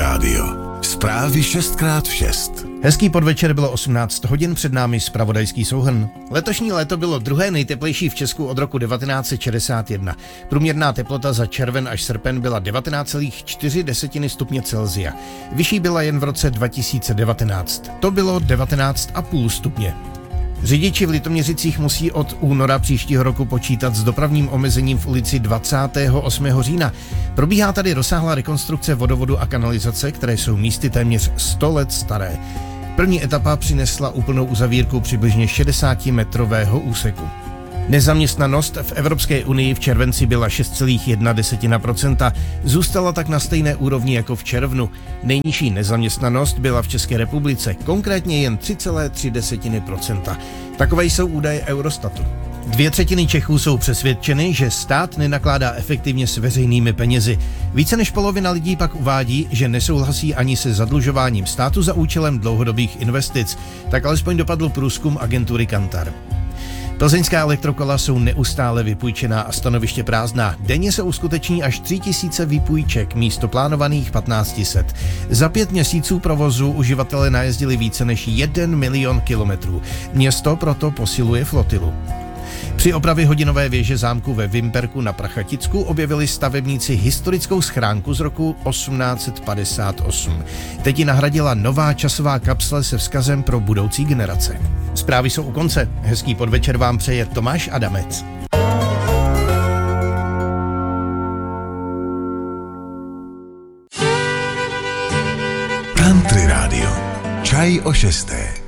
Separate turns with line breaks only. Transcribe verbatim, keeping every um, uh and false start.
rádio. Zprávy šest krát šest.
Hezký podvečer, bylo osmnáct hodin, před námi zpravodajský souhrn. Letošní léto bylo druhé nejteplejší v Česku od roku devatenáct set šedesát jedna. Průměrná teplota za červen až srpen byla devatenáct celá čtyři stupně Celsia. Vyšší byla jen v roce dva tisíce devatenáct. To bylo devatenáct celá pět stupně. Řidiči v Litoměřicích musí od února příštího roku počítat s dopravním omezením v ulici dvacátého osmého října. Probíhá tady rozsáhlá rekonstrukce vodovodu a kanalizace, které jsou místy téměř sto let staré. První etapa přinesla úplnou uzavírku přibližně šedesátimetrového úseku. Nezaměstnanost v Evropské unii v červenci byla šest celá jedna procenta, zůstala tak na stejné úrovni jako v červnu. Nejnižší nezaměstnanost byla v České republice, konkrétně jen tři celá tři procenta. Takové jsou údaje Eurostatu. Dvě třetiny Čechů jsou přesvědčeny, že stát nenakládá efektivně s veřejnými penězi. Více než polovina lidí pak uvádí, že nesouhlasí ani se zadlužováním státu za účelem dlouhodobých investic. Tak alespoň dopadl průzkum agentury Kantar. Plzeňská elektrokola jsou neustále vypůjčená a stanoviště prázdná. Denně se uskuteční až tři tisíce výpůjček místo plánovaných patnáct set. Za pět měsíců provozu uživatelé najezdili více než jeden milion kilometrů. Město proto posiluje flotilu. Při opravě hodinové věže zámku ve Vimperku na Prachaticku objevili stavebníci historickou schránku z roku osmnáct set padesát osm. Teď ji nahradila nová časová kapsle se vzkazem pro budoucí generace. Zprávy jsou u konce. Hezký podvečer vám přeje Tomáš Adamec.
Country rádio. Čaj o šesté.